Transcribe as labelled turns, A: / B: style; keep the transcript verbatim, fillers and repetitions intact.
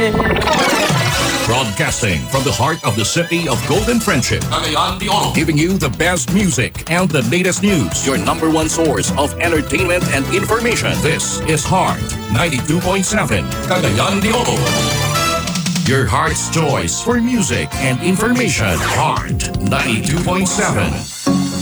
A: Broadcasting from the heart of the city of Golden Friendship, Cagayan de Oro, giving you the best music and the latest news. Your number one source of entertainment and information. This is Heart ninety-two point seven, Cagayan de Oro. Your heart's choice for music and information. Heart ninety-two point seven.